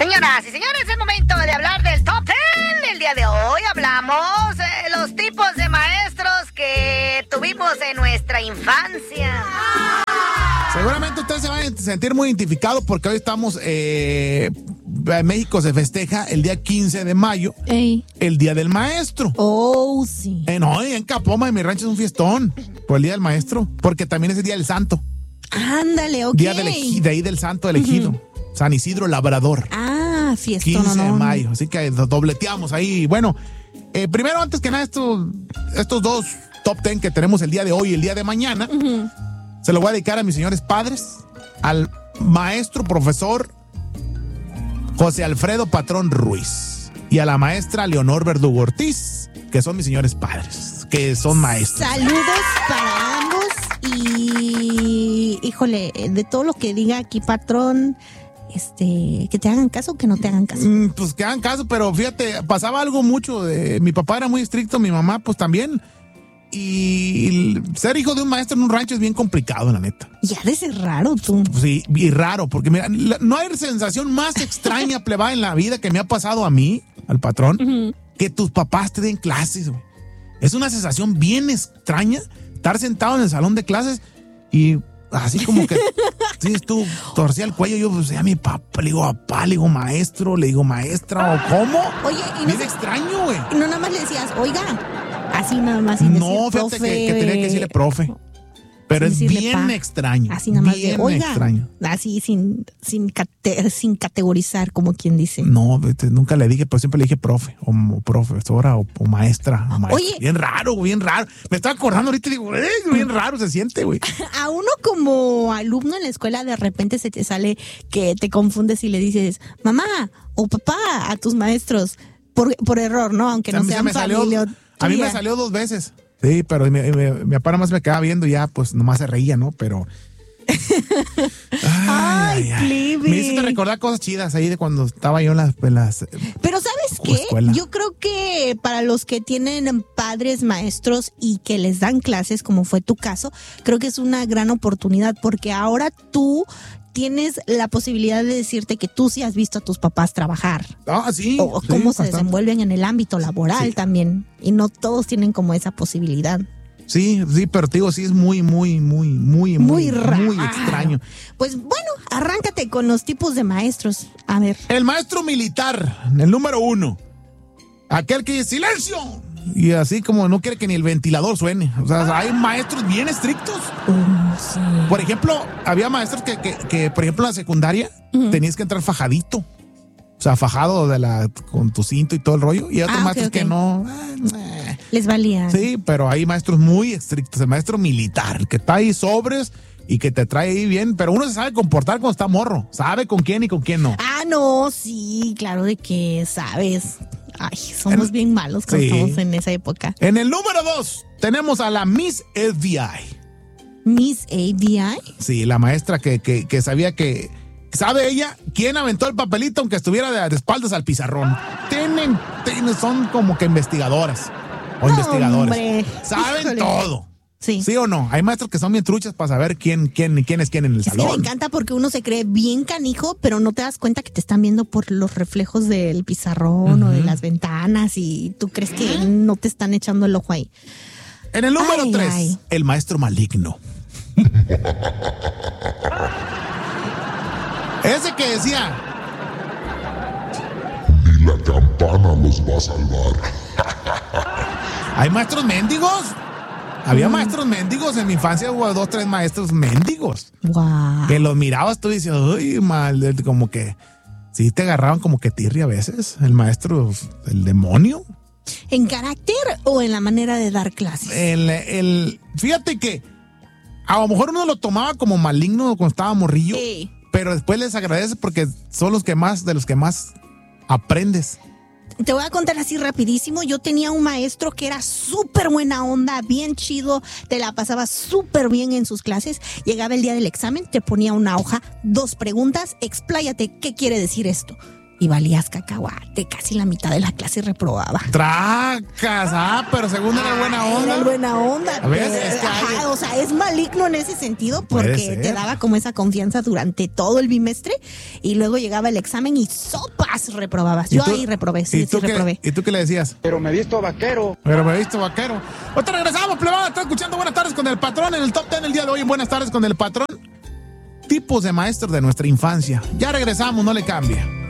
Señoras y señores, es momento de hablar del Top 10. El día de hoy hablamos de los tipos de maestros que tuvimos en nuestra infancia. Seguramente ustedes se van a sentir muy identificados porque hoy estamos... México se festeja el día 15 de mayo, el Día del Maestro. Oh, sí. No, en Capoma, en mi rancho es un fiestón por el Día del Maestro, porque también es el Día del Santo. Ándale, ok. Día de ahí del Santo elegido. San Isidro Labrador. Ah, fiestón. 15 de mayo, así que dobleteamos ahí. Bueno, primero, antes que nada, estos dos top 10 que tenemos el día de hoy y el día de mañana, se lo voy a dedicar a mis señores padres, al maestro profesor José Alfredo Patrón Ruiz y a la maestra Leonor Verdugo Ortiz, que son mis señores padres, que son maestros. Saludos para ambos y, híjole, de todo lo que diga aquí, patrón, que te hagan caso o que no te hagan caso. Pues que hagan caso, pero fíjate, pasaba algo mucho. Mi papá era muy estricto, mi mamá pues también. Y ser hijo de un maestro en un rancho es bien complicado, la neta. Ya de ser raro, tú. Sí, y raro, porque mira, no hay sensación más extraña, plebada, en la vida que me ha pasado a mí, al patrón, que tus papás te den clases, güey. Es una sensación bien extraña estar sentado en el salón de clases y así como que sí, tú torcía el cuello. Yo pues a mi papá le digo papá, le digo maestro, le digo maestra, o cómo. Oye, y bien extraño, güey. No nada más le decías, oiga, así nada más sin decir no, fíjate que tenía que decirle profe. Pero es bien extraño. Así nada más bien de, oiga, extraño. Así sin categorizar, como quien dice. No, nunca le dije, pero siempre le dije profe, o profesora, o maestra. Oye. Bien raro, bien raro. Me estaba acordando ahorita y digo, bien raro se siente, güey. A uno como alumno en la escuela de repente se te sale que te confundes y le dices, mamá o papá a tus maestros por error, ¿no? Aunque no sean familia. A mí me salió 2 veces. Sí, pero mi papá nada más me quedaba viendo y ya, pues nomás se reía, ¿no? Pero... Ay, Clive. Me hiciste recordar cosas chidas ahí de cuando estaba yo en las Pero ¿sabes qué? escuela. Yo creo que para los que tienen padres maestros y que les dan clases, como fue tu caso, creo que es una gran oportunidad porque ahora tú tienes la posibilidad de decirte que tú sí has visto a tus papás trabajar. Ah, sí. O sí, cómo se bastante. desenvuelven en el ámbito laboral también. Y no todos tienen como esa posibilidad. Sí, pero te digo, sí es muy raro. Muy extraño. Pues bueno, arráncate con los tipos de maestros. A ver. El maestro militar, el número 1. Aquel que dice ¡silencio! Y así como no quiere que ni el ventilador suene. O sea, hay maestros bien estrictos. Sí. Por ejemplo, había maestros que por ejemplo, en la secundaria tenías que entrar fajadito. O sea, fajado con tu cinto y todo el rollo. Y hay otros maestros que no... Les valía. Sí, pero hay maestros muy estrictos. El maestro militar, el que está ahí sobres y que te trae ahí bien. Pero uno se sabe comportar cuando está morro. Sabe con quién y con quién no. Ah, no, sí, claro de que sabes. Ay, somos bien malos cuando estamos en esa época. En el número 2 tenemos a la Miss FBI. ¿Miss ABI? Sí, la maestra que sabía que... ¿Sabe ella quién aventó el papelito aunque estuviera de espaldas al pizarrón? Son como que investigadoras o investigadores. Hombre. Saben Híjole. todo. Sí. ¿Sí o no? Hay maestros que son bien truchas para saber quién es quién en el Es que salón. me encanta porque uno se cree bien canijo, pero no te das cuenta que te están viendo por los reflejos del pizarrón o de las ventanas y tú crees que no te están echando el ojo ahí. En el número 3, el maestro maligno. Ese que decía... Ni la campana los va a salvar. ¿Hay maestros mendigos? Había maestros mendigos. En mi infancia hubo 2, 3 maestros mendigos. Wow. Que los mirabas tú y decías, uy, mal, como que... Sí, te agarraban como que tirria a veces. El maestro, el demonio. ¿En carácter o en la manera de dar clases? Fíjate que a lo mejor uno lo tomaba como maligno cuando estaba morrillo. Sí. Pero después les agradece porque son de los que más aprendes. Te voy a contar así rapidísimo. Yo tenía un maestro que era súper buena onda, bien chido, te la pasaba súper bien en sus clases. Llegaba el día del examen, te ponía una hoja, 2 preguntas, expláyate, ¿qué quiere decir esto? y valías cacahuate. Casi la mitad de la clase reprobaba. Tracas, pero según era buena onda. Era buena onda. ¿Ves? Es que Ajá, o sea, es maligno en ese sentido porque te daba como esa confianza durante todo el bimestre y luego llegaba el examen y sopas reprobabas. Yo ahí reprobé, sí reprobé. ¿Y tú qué le decías? Pero me he visto vaquero. Ahorita regresamos, plebada. Está escuchando Buenas Tardes con el Patrón en el Top 10 el día de hoy. En Buenas Tardes con el Patrón. Tipos de maestros de nuestra infancia. Ya regresamos, no le cambie.